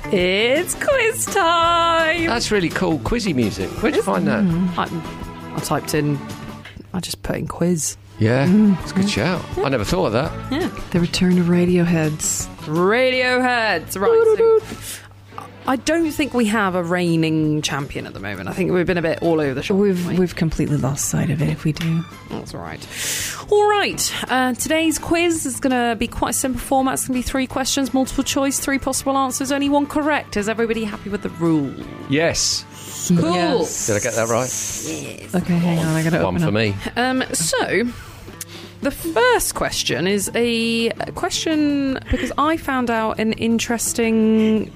It's quiz time. That's really cool, quizzy music. Where'd you find that? I typed in. I just put in quiz. Yeah, it's a good shout. I never thought of that. Yeah. The return of Radioheads. Radioheads. Right. So I don't think we have a reigning champion at the moment. I think we've been a bit all over the shop. We've completely lost sight of it if we do. That's all right. All right. Today's quiz is going to be quite a simple format. It's going to be 3 questions, multiple choice, 3 possible answers, only 1 correct. Is everybody happy with the rule? Yes. Cool. Yes. Did I get that right? Okay, hang on. I got to One open for up. me. So, the first question is a question because I found out an interesting.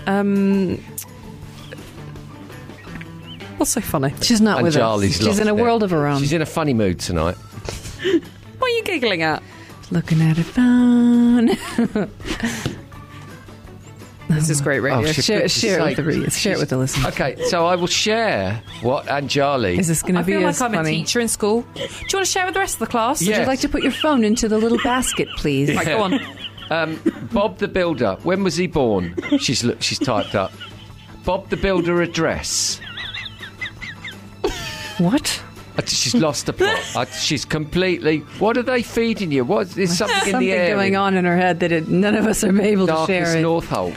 What's so funny? She's not And with Charlie's us. She's in a lost it. world of her own. She's in a funny mood tonight. What are you giggling at? Looking at her phone. This is great radio. Oh, Share it with the readers. Share it with the listeners. Okay, so I will share what Anjali... Is this going to I be feel like as I'm a funny? teacher in school. Do you want to share with the rest of the class? Yeah. Would you like to put your phone into the little basket, please? Right, go on. Bob the Builder, when was he born? She's typed up. Bob the Builder address. What? She's lost the plot. She's completely... What are they feeding you? What is something in Something the air? going on in her head that none of us are able to share Darkest it. Northolt.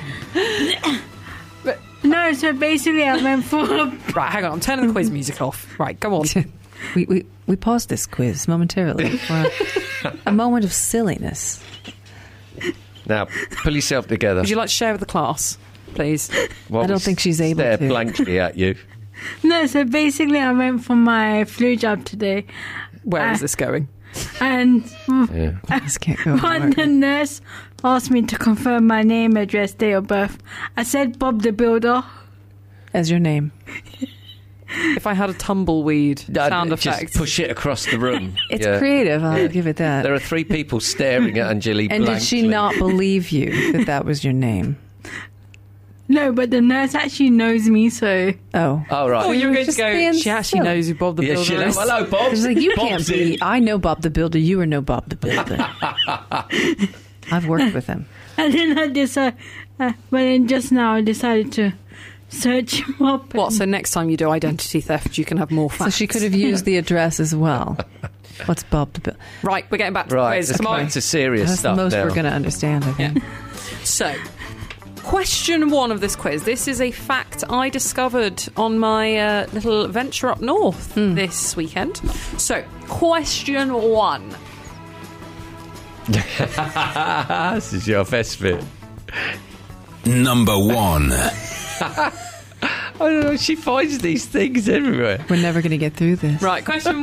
No, so basically I went for... Right, hang on. I'm turning the quiz music off. Right, go on. We paused this quiz momentarily for a moment of silliness. Now, pull yourself together. Would you like to share with the class, please? While I don't we think she's able stare to. blankly at you. No, so basically I went for my flu jab today. Where is this going? And Yeah. This can't go when on. the nurse asked me to confirm my name, address, date of birth, I said Bob the Builder. As your name. If I had a tumbleweed sound Just effect. push it across the room. It's Yeah. creative, I'll give it that. There are 3 people staring at Anjali And blankly. did she not believe you that was your name? No, but the nurse actually knows me, so... Oh. Oh, right. Oh, you were going to Just go, being she actually silly. knows who Bob the Yeah, Builder she is. Hello, Bob. It's like, you Bob's can't in. be. I know Bob the Builder. You are no Bob the Builder. I've worked with him. And then I decided... but then just now I decided to search him up. What, so next time you do identity theft, you can have more facts? So she could have used the address as well. What's Bob the Builder? Right, we're getting back to Right, the quiz. let's Come on. get into serious That's the stuff most now. we're going to understand, I think. So, question 1 of this quiz. This is a fact I discovered on my little venture up north this weekend. So, question 1. This is your best bit. Number 1. I don't know, she finds these things everywhere. We're never going to get through this. Right, question